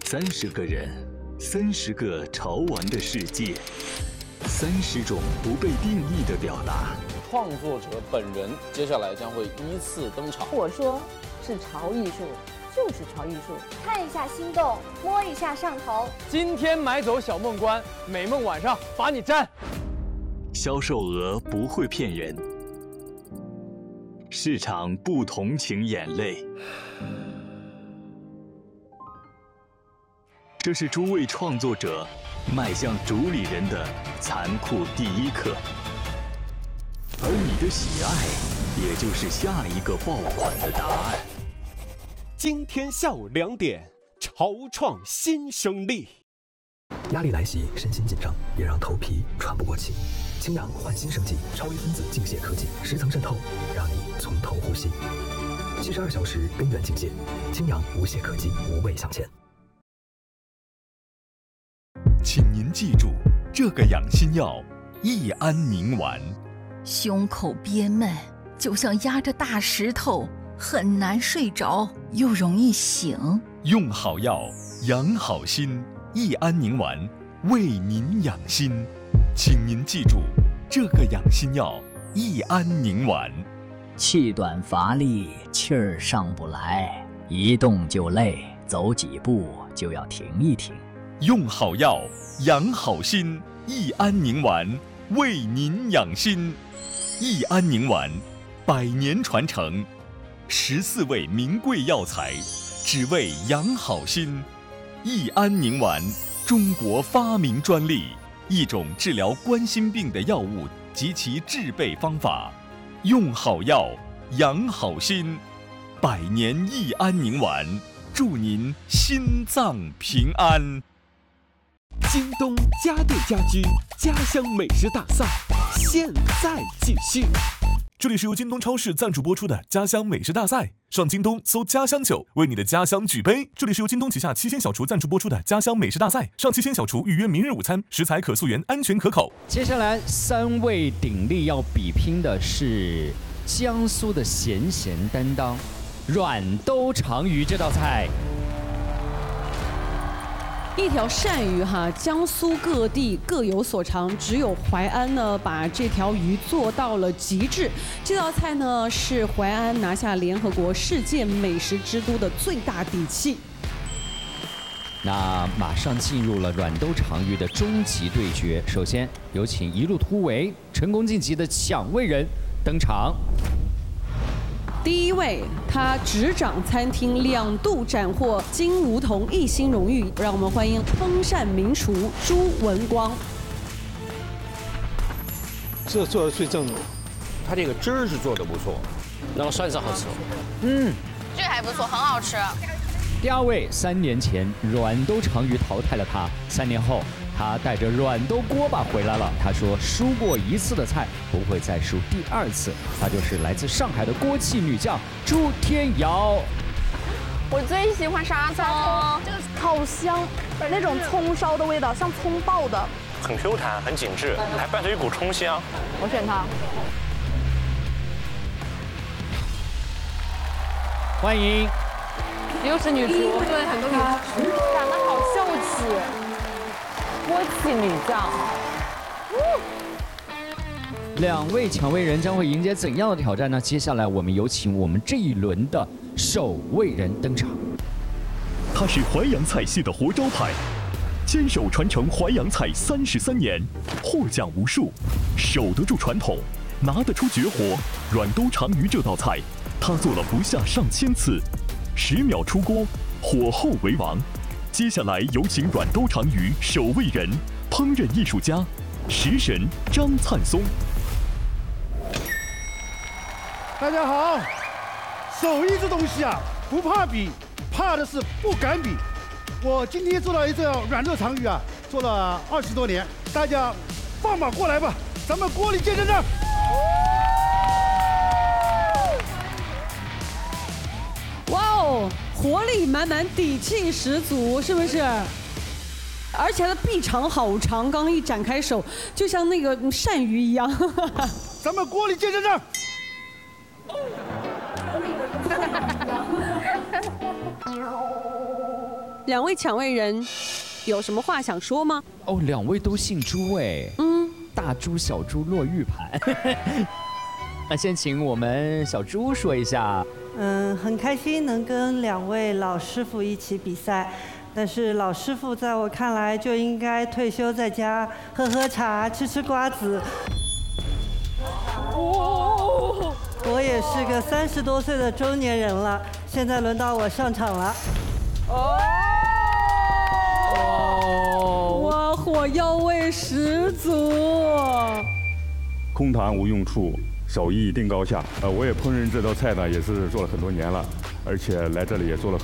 30个人，30个潮玩的世界，30种不被定义的表达。 创作者本人接下来将会依次登场。 我说是潮艺术，就是潮艺术。 看一下心动，摸一下上头。 今天买走小梦关，美梦晚上把你占。 销售额不会骗人，市场不同情眼泪。这是诸位创作者迈向主理人的残酷第一课，而你的喜爱，也就是下一个爆款的答案。 今天下午2点，潮创新生力。 压力来袭，身心紧张，也让头皮喘不过气。清扬焕新生机，超微分子净泻科技，10层渗透，让你从头呼吸。72小时根源净泻，清扬无懈可击，无畏向前。 请您记住，这个养心药益安宁丸。 胸口憋闷，就像压着大石头，很难睡着，又容易醒。 用好药，养好心。益安宁丸为您养心，请您记住，这个养心药益安宁丸。 气短乏力，气儿上不来，一动就累，走几步就要停一停。 用好药，养好心，益安宁丸为您养心。益安宁丸100年传承，14味名贵药材，只为养好心。益安宁丸，中国发明专利，一种治疗冠心病的药物及其制备方法。用好药，养好心，100年益安宁丸，祝您心脏平安。 京东家电家居家乡美食大赛现在继续。 这里是由京东超市赞助播出的家乡美食大赛，上京东搜家乡酒，为你的家乡举杯。这里是由京东旗下七鲜小厨赞助播出的家乡美食大赛，上七鲜小厨预约明日午餐，食材可溯源，安全可口。 接下来3位鼎力要比拼的是江苏的咸担当软兜长鱼这道菜。 一条鳝鱼哈，江苏各地各有所长，只有淮安呢把这条鱼做到了极致。这道菜呢是淮安拿下联合国世界美食之都的最大底气。 那马上进入了软兜长鱼的终极对决，首先有请一路突围、成功晋级的抢位人登场。 第一位，他执掌餐厅2度斩获金梧桐1星荣誉，让我们欢迎烹膳名厨朱文光。 这做的最正，它这个汁儿是做的不错，然后蒜是好吃。 这还不错，很好吃。 第2位，3年前软兜长鱼淘汰了他，3年后他带着软兜锅巴回来了。他说，输过1次的菜不会再输第2次。他就是来自上海的锅气女将朱天瑶。 我最喜欢沙葱， 这个好香，那种葱烧的味道，像葱爆的， 很 Q 弹，很紧致，还伴随一股葱香。 我选它。 欢迎。 又是女厨，对，很多女厨长得好秀气，锅气女将。 2位抢位人将会迎接怎样的挑战呢？接下来我们有请我们这一轮的首位人登场。 他是淮扬菜系的活招牌，坚守传承淮扬菜33年，获奖无数，守得住传统，拿得出绝活。软兜长鱼这道菜，他做了不下上千次。10秒出锅，火候为王。接下来有请软兜长鱼守卫人、烹饪艺术家、食神张灿松。 大家好，手艺这东西啊，不怕比，怕的是不敢比。我今天做了一只软兜长鱼啊，做了20多年，大家放马过来吧，咱们锅里见真章。 哇哦，活力满满，底气十足，是不是？而且它的臂长好长，刚一展开手，就像那个鳝鱼一样。 咱们锅里见真章。 两位抢位人有什么话想说吗？ 哦，2位都姓朱哎。大猪小猪落玉盘。那先请我们小猪说一下。 很开心能跟2位老师傅一起比赛，但是老师傅在我看来就应该退休在家喝喝茶、吃瓜子。我也是个30多岁的中年人了，现在轮到我上场了。 哇，火药味十足。 空谈无用处，手艺定高下。我也烹饪这道菜呢，也是做了很多年了，而且来这里也做了